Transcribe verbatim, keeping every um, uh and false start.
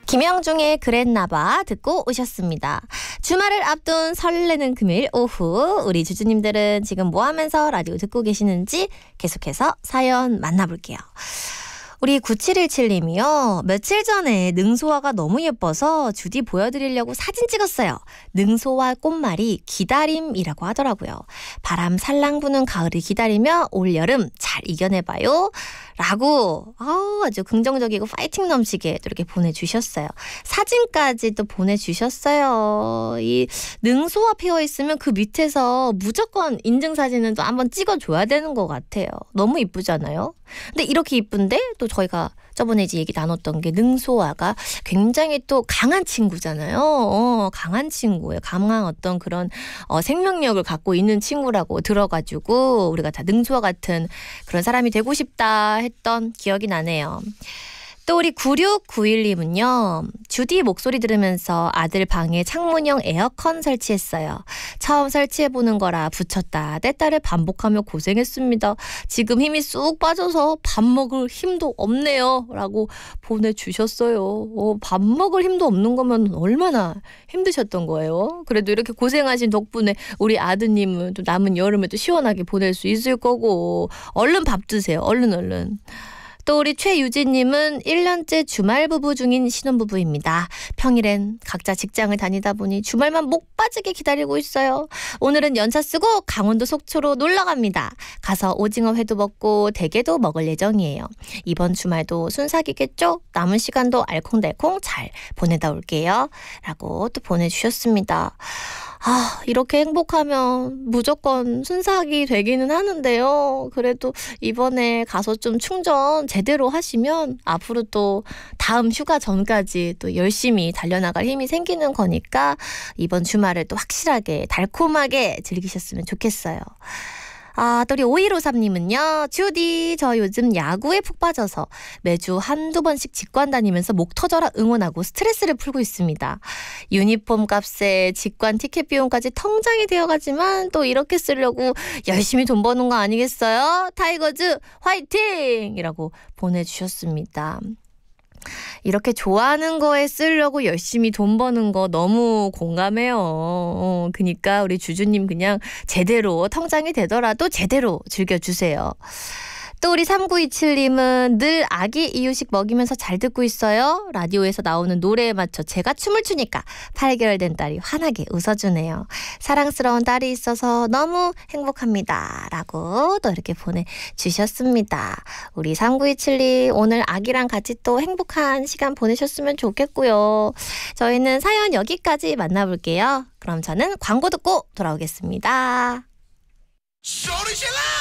김영중의 그랬나봐 듣고 오셨습니다. 주말을 앞둔 설레는 금요일 오후, 우리 주주님들은 지금 뭐 하면서 라디오 듣고 계시는지 계속해서 사연 만나볼게요. 우리 구칠일칠님이요. 며칠 전에 능소화가 너무 예뻐서 주디 보여드리려고 사진 찍었어요. 능소화 꽃말이 기다림이라고 하더라고요. 바람 살랑 부는 가을을 기다리며 올 여름 잘 이겨내봐요. 라고 아우, 아주 긍정적이고 파이팅 넘치게 또 이렇게 보내주셨어요. 사진까지 또 보내주셨어요. 이 능소화 피어 있으면 그 밑에서 무조건 인증사진은 또 한번 찍어줘야 되는 것 같아요. 너무 이쁘잖아요. 근데 이렇게 이쁜데 또 저희가 저번에 이제 얘기 나눴던 게 능소화가 굉장히 또 강한 친구잖아요. 어, 강한 친구예요. 강한 어떤 그런 어, 생명력을 갖고 있는 친구라고 들어가지고 우리가 다 능소화 같은 그런 사람이 되고 싶다 했던 기억이 나네요. 또 우리 구육구일님은요. 주디 목소리 들으면서 아들 방에 창문형 에어컨 설치했어요. 처음 설치해보는 거라 붙였다 뗐다를 반복하며 고생했습니다. 지금 힘이 쑥 빠져서 밥 먹을 힘도 없네요. 라고 보내주셨어요. 어, 밥 먹을 힘도 없는 거면 얼마나 힘드셨던 거예요. 그래도 이렇게 고생하신 덕분에 우리 아드님은 또 남은 여름에 또 시원하게 보낼 수 있을 거고, 얼른 밥 드세요. 얼른 얼른. 또 우리 최유진님은 일 년째 주말 부부 중인 신혼부부입니다. 평일엔 각자 직장을 다니다 보니 주말만 목 빠지게 기다리고 있어요. 오늘은 연차 쓰고 강원도 속초로 놀러 갑니다. 가서 오징어 회도 먹고 대게도 먹을 예정이에요. 이번 주말도 순삭이겠죠? 남은 시간도 알콩달콩 잘 보내다 올게요. 라고 또 보내주셨습니다. 아, 이렇게 행복하면 무조건 순삭이 되기는 하는데요. 그래도 이번에 가서 좀 충전 제대로 하시면 앞으로 또 다음 휴가 전까지 또 열심히 달려나갈 힘이 생기는 거니까 이번 주말을 또 확실하게 달콤하게 즐기셨으면 좋겠어요. 아, 또 우리 오일오삼님은요. 주디, 저 요즘 야구에 푹 빠져서 매주 한두 번씩 직관 다니면서 목 터져라 응원하고 스트레스를 풀고 있습니다. 유니폼 값에 직관 티켓 비용까지 통장이 되어가지만 또 이렇게 쓰려고 열심히 돈 버는 거 아니겠어요? 타이거즈 화이팅! 이라고 보내주셨습니다. 이렇게 좋아하는 거에 쓰려고 열심히 돈 버는 거 너무 공감해요. 어, 그러니까 우리 주주님 그냥 제대로 통장이 되더라도 제대로 즐겨주세요. 또 우리 삼구이칠님은 늘 아기 이유식 먹이면서 잘 듣고 있어요. 라디오에서 나오는 노래에 맞춰 제가 춤을 추니까 팔 개월 된 딸이 환하게 웃어주네요. 사랑스러운 딸이 있어서 너무 행복합니다. 라고 또 이렇게 보내주셨습니다. 우리 삼구이칠님 오늘 아기랑 같이 또 행복한 시간 보내셨으면 좋겠고요. 저희는 사연 여기까지 만나볼게요. 그럼 저는 광고 듣고 돌아오겠습니다. 소리 질러!